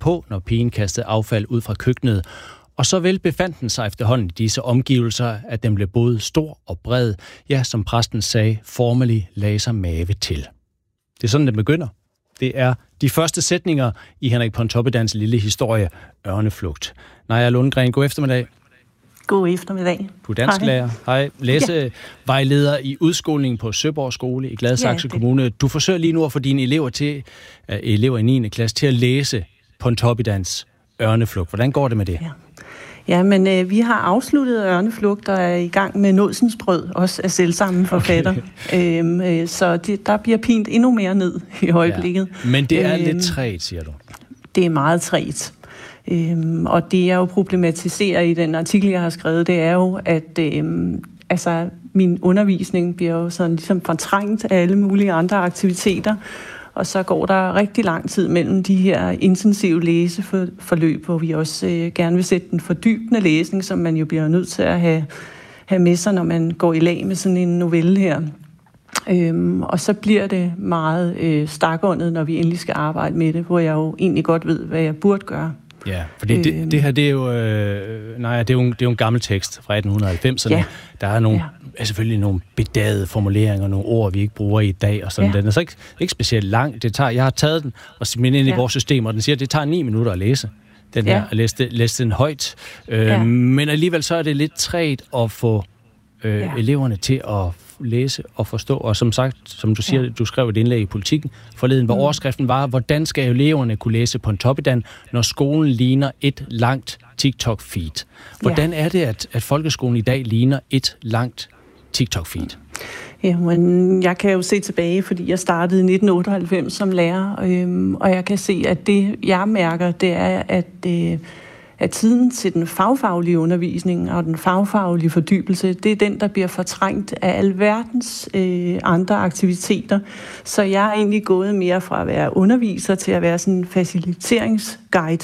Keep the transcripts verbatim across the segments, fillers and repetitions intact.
på, når pigen kastede affald ud fra køkkenet. Og så vel befandt den sig efterhånden i disse omgivelser, at den blev både stor og bred, ja, som præsten sagde, formelig lagde sig mave til. Det er sådan, det begynder. Det er de første sætninger i Henrik Pontoppidans lille historie, Ørneflugt. Naja Lundgren, god eftermiddag. God eftermiddag. Du er dansklærer. Hej. Læsevejleder i udskolingen på Søborg Skole i Gladsaxe ja, Kommune. Du forsøger lige nu at få dine elever, til, uh, elever i niende klasse til at læse Pontoppidans Ørneflugt. Hvordan går det med det? Ja. Ja, men øh, vi har afsluttet Ørneflugt og er i gang med Nådsensbrød, også af selvsamme forfatter. Okay. Øhm, øh, så det, der bliver pint endnu mere ned i øjeblikket. Ja. Men det er øhm, lidt trægt, siger du? Det er meget trægt. Øhm, og det jeg jo problematiserer i den artikel, jeg har skrevet, det er jo, at øhm, altså, min undervisning bliver jo sådan ligesom fortrængt af alle mulige andre aktiviteter. Og så går der rigtig lang tid mellem de her intensive læseforløb, hvor vi også øh, gerne vil sætte den fordybende læsning, som man jo bliver nødt til at have, have med sig, når man går i lag med sådan en novelle her. Øhm, og så bliver det meget øh, stakåndet, når vi endelig skal arbejde med det, hvor jeg jo egentlig godt ved, hvad jeg burde gøre. Ja, for det, det, det her, det er jo, øh, nej, det er jo, det er jo en gammel tekst fra atten halvfemserne. Ja. Der er nogle, ja. selvfølgelig nogle bedagede formuleringer, nogle ord, vi ikke bruger i dag, og sådan. Ja. Den er så ikke, ikke specielt lang. Det tager, jeg har taget den og smidt ind i ja. vores system, og den siger, at det tager ni minutter at læse den her, ja. at læse, læse den højt. Øh, ja. Men alligevel så er det lidt trægt at få øh, ja. eleverne til at læse og forstå, og som sagt, som du siger, ja. du skrev et indlæg i Politikken forleden, hvor mm. overskriften var, hvordan skal eleverne kunne læse Pontoppidan, når skolen ligner et langt TikTok-feed? Hvordan ja. er det, at, at folkeskolen i dag ligner et langt TikTok-feed? Ja, men jeg kan jo se tilbage, fordi jeg startede i nitten otteoghalvfems som lærer, øhm, og jeg kan se, at det, jeg mærker, det er, at øh, at tiden til den fagfaglige undervisning og den fagfaglige fordybelse, det er den, der bliver fortrængt af alverdens øh, andre aktiviteter. Så jeg er egentlig gået mere fra at være underviser til at være sådan en faciliteringsguide,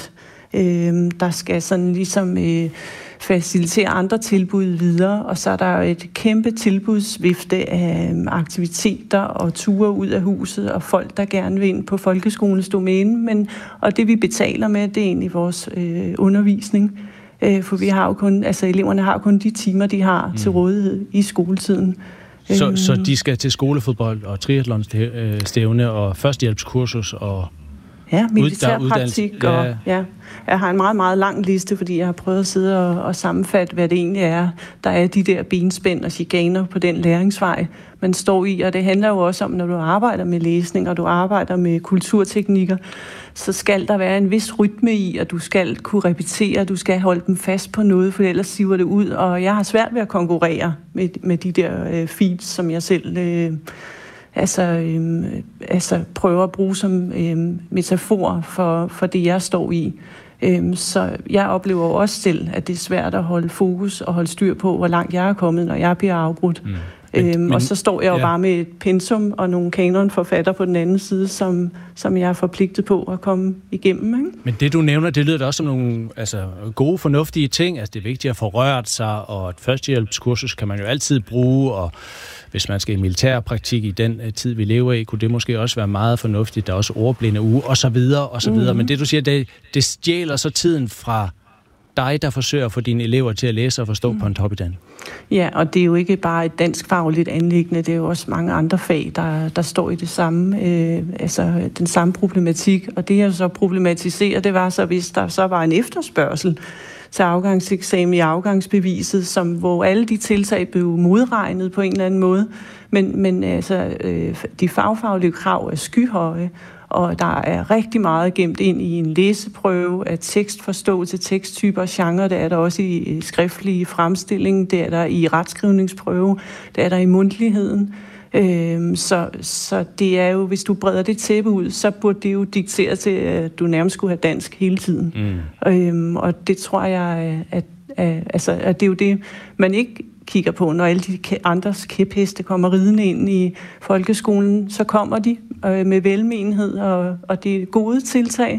øh, der skal sådan ligesom øh, facilitere andre tilbud videre, og så er der et kæmpe tilbudsvifte af aktiviteter og ture ud af huset, og folk, der gerne vil ind på folkeskolens domæne, men, og det vi betaler med, det er egentlig vores øh, undervisning, øh, for vi har jo kun, altså eleverne har jo kun de timer, de har mm. til rådighed i skoletiden. Så, øh, så de skal til skolefodbold og triathlonstævne og førstehjælpskursus og ja, militærpraktik, og ja. ja, jeg har en meget, meget lang liste, fordi jeg har prøvet at sidde og, og sammenfatte, hvad det egentlig er. Der er de der benspænd og chikaner på den læringsvej, man står i, og det handler jo også om, når du arbejder med læsning, og du arbejder med kulturteknikker, så skal der være en vis rytme i, at du skal kunne repetere, du skal holde dem fast på noget, for ellers siver det ud, og jeg har svært ved at konkurrere med, med de der øh, feeds, som jeg selv øh, Altså, øhm, altså prøver at bruge som øhm, metafor for, for det, jeg står i. Øhm, så jeg oplever også selv, at det er svært at holde fokus og holde styr på, hvor langt jeg er kommet, når jeg bliver afbrudt. Mm. Men, øhm, men, og så står jeg jo ja. bare med et pensum og nogle kanonforfatter på den anden side, som, som jeg er forpligtet på at komme igennem. Ikke? Men det, du nævner, det lyder da også som nogle altså, gode, fornuftige ting. Altså, det er vigtigt at få rørt sig, og et førstehjælpskursus kan man jo altid bruge, og hvis man skal i militærpraktik i den tid, vi lever i, kunne det måske også være meget fornuftigt. Der er også ordblinde uge, og så videre, og så videre. Mm. Men det, du siger, det, det stjæler så tiden fra dig, der forsøger at få dine elever til at læse og forstå mm. Pontoppidan. Ja, og det er jo ikke bare et danskfagligt anliggende, det er jo også mange andre fag, der, der står i det samme, øh, altså den samme problematik. Og det jeg så problematiserer, det var så, hvis der så var en efterspørgsel til afgangseksamen i afgangsbeviset, som, hvor alle de tiltag blev modregnet på en eller anden måde. Men, men altså, øh, de fagfaglige krav er skyhøje, og der er rigtig meget gemt ind i en læseprøve af tekstforståelse, teksttyper og genre. Det er der også i skriftlige fremstilling, det er der i retskrivningsprøve, det er der i mundtligheden. Øhm, så, så det er jo, hvis du breder det tæppe ud, så burde det jo diktere til, at du nærmest skulle have dansk hele tiden. Mm. Øhm, og det tror jeg, at, at, altså, at det er jo det, man ikke kigger på, når alle de andres kæpheste kommer ridende ind i folkeskolen, så kommer de øh, med velmenighed, og, og det er gode tiltag,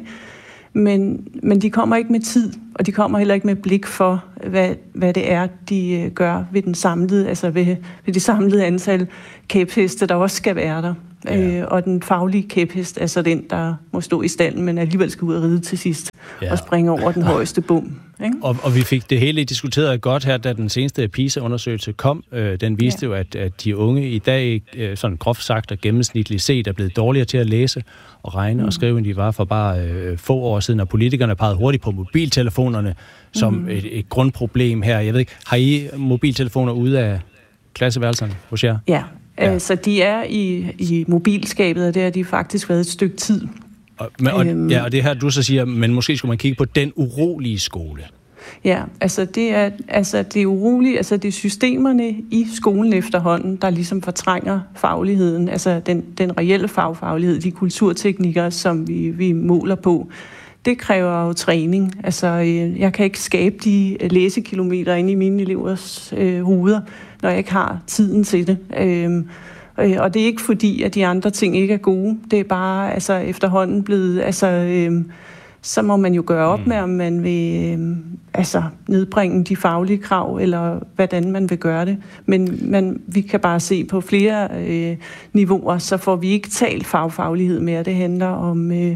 men, men de kommer ikke med tid, og de kommer heller ikke med blik for, hvad, hvad det er, de øh, gør ved den samlede, altså ved, ved det samlede antal kæpheste, der også skal være der. Ja. Øh, og den faglige kæphest er så den, der må stå i stallen, men alligevel skal ud og ride til sidst, ja. Og springe over den højeste bom. Ikke? Og, og vi fik det hele diskuteret godt her, da den seneste PISA-undersøgelse kom. Øh, den viste ja. jo, at, at de unge i dag, øh, sådan groft sagt og gennemsnitligt set, er blevet dårligere til at læse og regne mm. og skrive, end de var for bare øh, få år siden, og politikerne pegede hurtigt på mobiltelefonerne som mm. et, et grundproblem her. Jeg ved ikke, har I mobiltelefoner ude af klasseværelserne hos jer? Ja, ja. Altså de er i, i mobilskabet, og det har de faktisk været et stykke tid. Og, men, og, øhm, ja, og det her, du så siger, men måske skulle man kigge på den urolige skole. Ja, altså det er, altså det er uroligt, altså det er systemerne i skolen efterhånden, der ligesom fortrænger fagligheden, altså den, den reelle fagfaglighed, de kulturteknikker, som vi, vi måler på. Det kræver jo træning. Altså, jeg kan ikke skabe de læsekilometer inde i mine elevers øh, hoveder, når jeg ikke har tiden til det. Øhm, og det er ikke fordi, at de andre ting ikke er gode. Det er bare altså, efterhånden blevet... Altså, øhm, så må man jo gøre op med, om man vil øhm, altså, nedbringe de faglige krav, eller hvordan man vil gøre det. Men man, vi kan bare se på flere øh, niveauer, så får vi ikke talt fagfaglighed mere. Det handler om... Øh,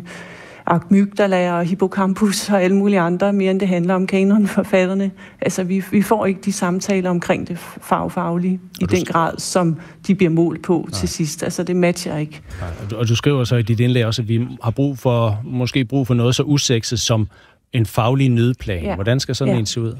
amygdala og hippocampus og alle mulige andre, mere end det handler om kanonforfatterne. Altså, vi, vi får ikke de samtaler omkring det fagfaglige i den grad, som de bliver målt på Nej. til sidst. Altså, det matcher ikke. Nej. Og, du, og du skriver så i dit indlæg også, at vi har brug for, måske brug for noget så usekset som en faglig nødplan. Ja. Hvordan skal sådan ja. en se ud?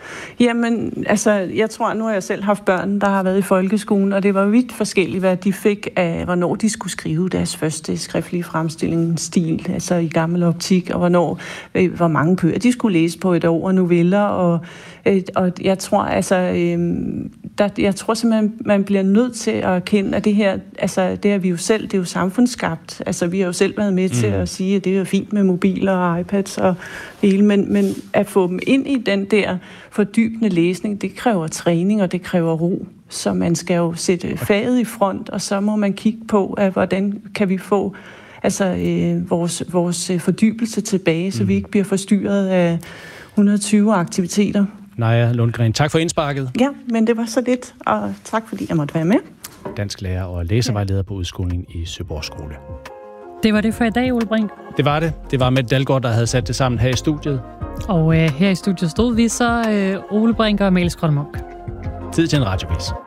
Jamen, altså, jeg tror, nu har jeg selv haft børn, der har været i folkeskolen, og det var vidt forskelligt, hvad de fik af, hvornår de skulle skrive deres første skriftlige fremstillingsstil, altså i gammel optik, og hvornår, øh, hvor mange bøger de skulle læse på et år, og noveller, og, øh, og jeg tror, altså, øh, der, jeg tror simpelthen, man bliver nødt til at erkende, at det her, altså, det er vi jo selv, det er jo samfundsskabt, altså, vi har jo selv været med til mm. at sige, at det er fint med mobiler og iPads og det hele, men, men at få dem ind i den der fordybende læsning, det kræver træning, og det kræver ro. Så man skal jo sætte faget i front, og så må man kigge på, at hvordan kan vi få altså, øh, vores, vores fordybelse tilbage, så mm. vi ikke bliver forstyrret af et hundrede og tyve aktiviteter. Naja Lundgren, tak for indsparket. Ja, men det var så lidt, og tak fordi jeg måtte være med. Dansk lærer og læsevejleder på udskolingen i Søborg Skole. Det var det for i dag, Ole Brink. Det var det. Det var Mette Dalgaard, der havde sat det sammen her i studiet. Og øh, her i studiet stod vi så øh, Ole Brink og Amalie Skrotte Munch. Tid til en radiovis.